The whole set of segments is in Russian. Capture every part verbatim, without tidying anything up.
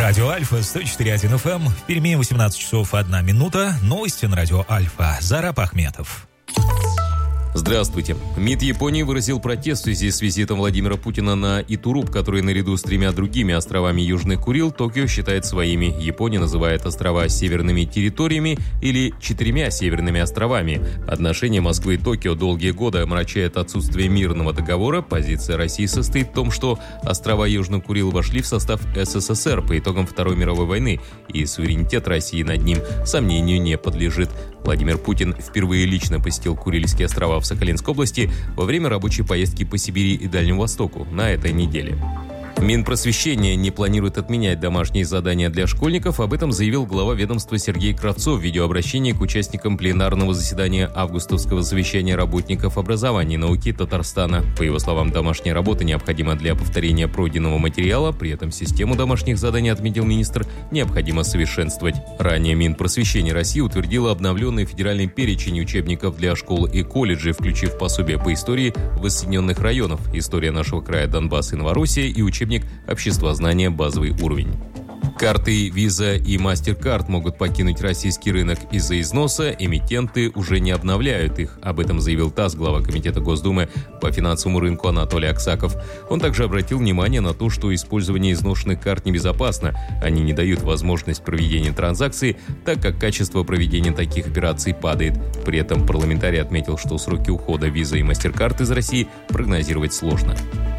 Радио Альфа, сто четыре и один эф эм. В Перми восемнадцать часов одна минута. Новости на Радио Альфа. Зараб Ахметов. Здравствуйте. МИД Японии выразил протест в связи с визитом Владимира Путина на Итуруп, который наряду с тремя другими островами Южных Курил Токио считает своими. Япония называет острова северными территориями или четырьмя северными островами. Отношения Москвы и Токио долгие годы омрачает отсутствие мирного договора. Позиция России состоит в том, что острова Южных Курил вошли в состав эс эс эс эр по итогам Второй мировой войны, и суверенитет России над ним сомнению не подлежит. Владимир Путин впервые лично посетил Курильские острова в Сахалинской области во время рабочей поездки по Сибири и Дальнему Востоку на этой неделе. Минпросвещение не планирует отменять домашние задания для школьников. Об этом заявил глава ведомства Сергей Кравцов в видеообращении к участникам пленарного заседания августовского совещания работников образования и науки Татарстана. По его словам, домашняя работа необходима для повторения пройденного материала. При этом систему домашних заданий, отметил министр, необходимо совершенствовать. Ранее Минпросвещение России утвердило обновленный федеральный перечень учебников для школ и колледжей, включив пособие по истории воссоединенных районов, история нашего края Донбасса и Новороссия и учебник обществознания базовый уровень. Карты Visa и MasterCard могут покинуть российский рынок из-за износа, эмитенты уже не обновляют их. Об этом заявил ТАСС глава Комитета Госдумы по финансовому рынку Анатолий Аксаков. Он также обратил внимание на то, что использование изношенных карт небезопасно. Они не дают возможность проведения транзакций, так как качество проведения таких операций падает. При этом парламентарий отметил, что сроки ухода Visa и MasterCard из России прогнозировать сложно.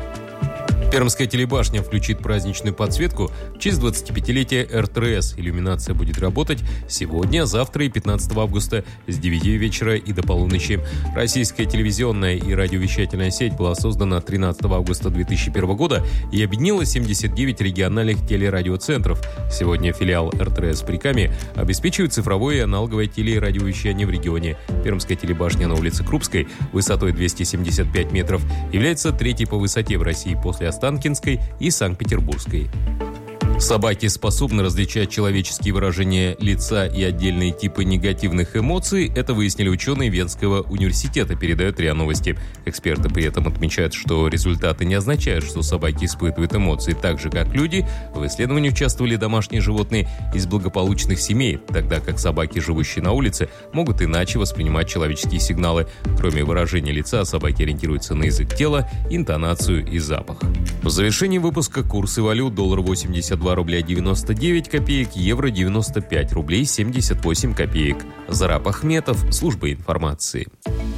Пермская телебашня включит праздничную подсветку в честь двадцатипятилетия эр тэ эс. Иллюминация будет работать сегодня, завтра и пятнадцатого августа с девяти вечера и до полуночи. Российская телевизионная и радиовещательная сеть была создана тринадцатого августа две тысячи первого года и объединила семьдесят девять региональных телерадиоцентров. Сегодня филиал эр тэ эс при Каме обеспечивает цифровое и аналоговое теле- и радиовещание в регионе. Пермская телебашня на улице Крупской высотой двести семьдесят пять метров является третьей по высоте в России после Останкинской и Санкт-Петербургской. Собаки способны различать человеческие выражения лица и отдельные типы негативных эмоций. Это выяснили ученые Венского университета, передает РИА Новости. Эксперты при этом отмечают, что результаты не означают, что собаки испытывают эмоции так же, как люди. В исследовании участвовали домашние животные из благополучных семей, тогда как собаки, живущие на улице, могут иначе воспринимать человеческие сигналы. Кроме выражения лица, собаки ориентируются на язык тела, интонацию и запах. В завершении выпуска курсы валют: доллар восемьдесят два рубля девяносто девять копеек, евро девяносто пять рублей семьдесят восемь копеек. Зараб Ахметов, служба информации.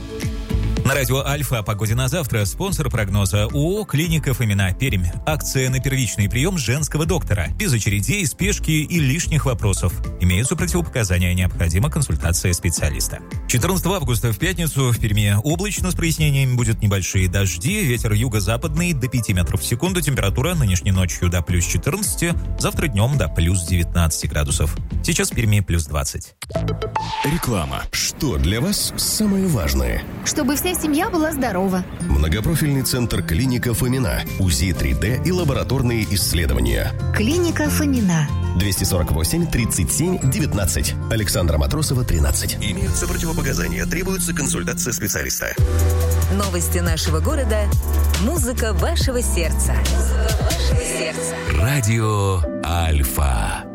На Радио Альфа о погоде на завтра. Спонсор прогноза ООО «Клиника Фомина», Пермь. Акция на первичный прием женского доктора. Без очередей, спешки и лишних вопросов. Имеются противопоказания, необходима консультация специалиста. четырнадцатого августа в пятницу в Перми облачно с прояснениями, будут небольшие дожди, ветер юго-западный до пяти метров в секунду, температура нынешней ночью до плюс четырнадцати, завтра днем до плюс девятнадцати градусов. Сейчас в Перми плюс двадцать. Реклама. Что для вас самое важное? Чтобы вся семья была здорова. Многопрофильный центр «Клиника Фомина». УЗИ три дэ и лабораторные исследования. Клиника Фомина. двести сорок восемь тридцать семь девятнадцать. Александра Матросова, тринадцать. Имеются противопоказания. Требуется консультация специалиста. Новости нашего города. Музыка вашего сердца. Музыка вашего сердца. Радио Альфа.